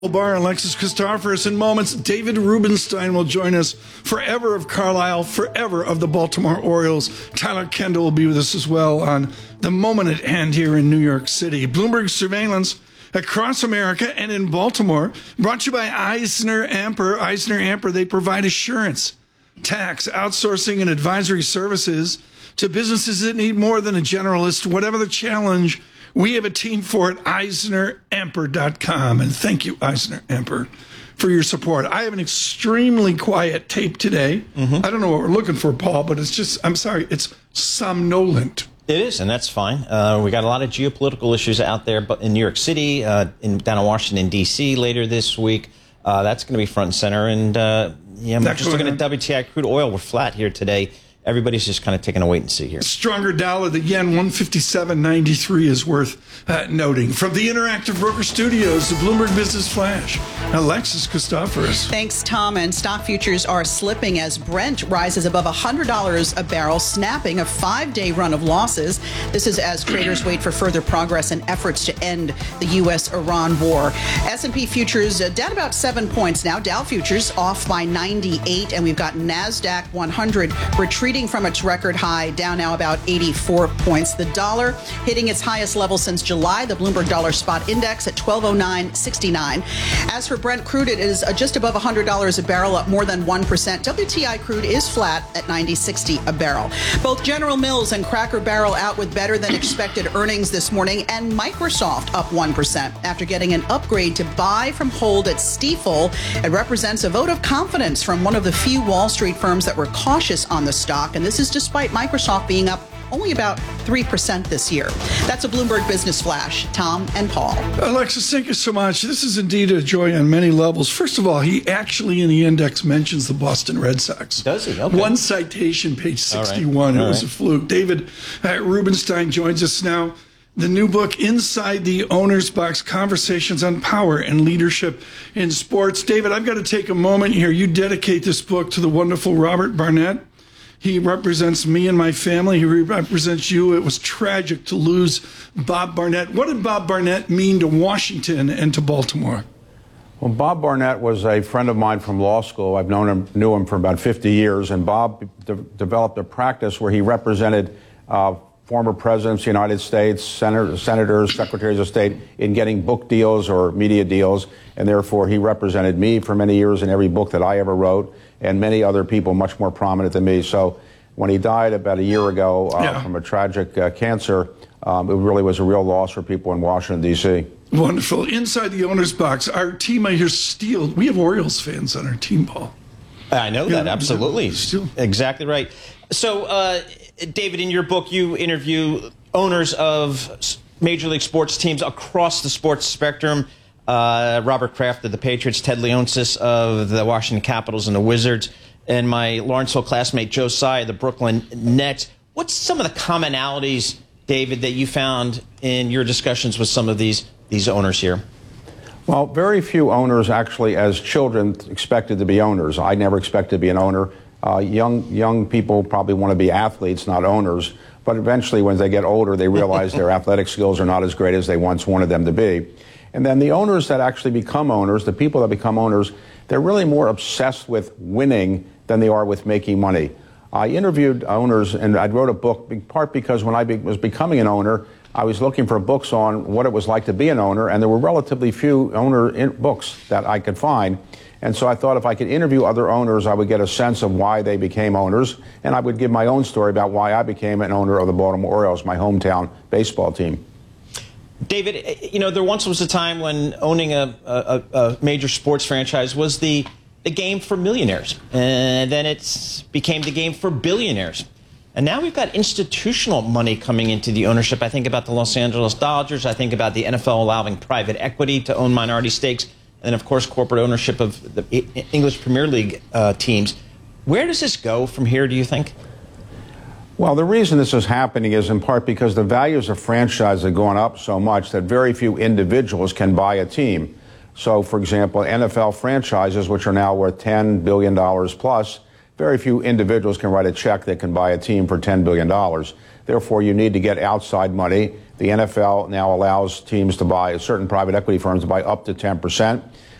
Barr and Alexis Christoforous in moments. David Rubenstein will join us. Forever of Carlisle, forever of the Baltimore Orioles. Tyler Kendall will be with us as well on the moment at hand here in New York City. Bloomberg Surveillance across America and in Baltimore. Brought to you by Eisner Amper. Eisner Amper, they provide assurance, tax, outsourcing, and advisory services to businesses that need more than a generalist. Whatever the challenge, we have a team for it, EisnerAmper.com. And thank you, Eisner Amper, for your support. I have an extremely quiet tape today. I don't know what we're looking for, Paul, but it's just, I'm sorry, it's somnolent. It is, and that's fine. We got a lot of geopolitical issues out there, but in New York City, down in Washington, D.C. later this week. That's going to be front and center. And I'm just looking at WTI crude oil. We're flat here today. Everybody's just kind of taking a wait and see here. Stronger dollar, the yen 157.93 is worth noting. From the Interactive Broker Studios, the Bloomberg Business Flash, Alexis Christoforous. Thanks, Tom. And stock futures are slipping as Brent rises above $100 a barrel, snapping a 5-day run of losses. This is as traders wait for further progress and efforts to end the U.S.-Iran war. S&P futures down about 7 points now. Dow futures off by 98, and we've got NASDAQ 100 retreating from its record high, down now about 84 points. The dollar hitting its highest level since July, the Bloomberg Dollar Spot Index at 1209.69. As for Brent crude, it is just above $100 a barrel, up more than 1%. WTI crude is flat at 90.60 a barrel. Both General Mills and Cracker Barrel out with better than expected earnings this morning, and Microsoft up 1% after getting an upgrade to buy from hold at Stifel. It represents a vote of confidence from one of the few Wall Street firms that were cautious on the stock. And this is despite Microsoft being up only about 3% this year. That's a Bloomberg Business Flash. Tom and Paul. Alexis, thank you so much. This is indeed a joy on many levels. First of all, he actually in the index mentions the Boston Red Sox. Does he? Okay. One citation, page 61. All right. It was a fluke. David Rubenstein joins us now. The new book, Inside the Owner's Box, Conversations on Power and Leadership in Sports. David, I've got to take a moment here. You dedicate this book to the wonderful Robert Barnett. He represents me and my family. He represents you. It was tragic to lose Bob Barnett. What did Bob Barnett mean to Washington and to Baltimore? Well, Bob Barnett was a friend of mine from law school. I've knew him for about 50 years, and Bob developed a practice where he represented former presidents of the United States, senators, secretaries of state in getting book deals or media deals, and therefore he represented me for many years in every book that I ever wrote, and many other people much more prominent than me. So when he died about a year ago from a tragic cancer, it really was a real loss for people in Washington, D.C. Wonderful. Inside the Owner's Box, our team I hear steeled. We have Orioles fans on our team, Paul. I know that, absolutely. Exactly right. So, David, in your book, you interview owners of Major League sports teams across the sports spectrum. Robert Kraft of the Patriots, Ted Leonsis of the Washington Capitals and the Wizards, and my Lawrenceville classmate Joe Tsai of the Brooklyn Nets. What's some of the commonalities, David, that you found in your discussions with some of these owners here? Well, very few owners actually, as children, expected to be owners. I never expected to be an owner. Young people probably want to be athletes, not owners. But eventually, when they get older, they realize their athletic skills are not as great as they once wanted them to be. And then the owners that actually become owners, the people that become owners, they're really more obsessed with winning than they are with making money. I interviewed owners, and I wrote a book, in part because when I was becoming an owner, I was looking for books on what it was like to be an owner, and there were relatively few owner books that I could find. And so I thought if I could interview other owners, I would get a sense of why they became owners, and I would give my own story about why I became an owner of the Baltimore Orioles, my hometown baseball team. David, you know, there once was a time when owning a major sports franchise was the game for millionaires, and then it became the game for billionaires. And now we've got institutional money coming into the ownership. I think about the Los Angeles Dodgers. I think about the NFL allowing private equity to own minority stakes. And then, of course, corporate ownership of the English Premier League teams. Where does this go from here, do you think? Well, the reason this is happening is in part because the values of franchise have gone up so much that very few individuals can buy a team. So, for example, NFL franchises, which are now worth $10 billion plus, very few individuals can write a check that can buy a team for $10 billion. Therefore, you need to get outside money. The NFL now allows teams to buy, certain private equity firms to buy up to 10%.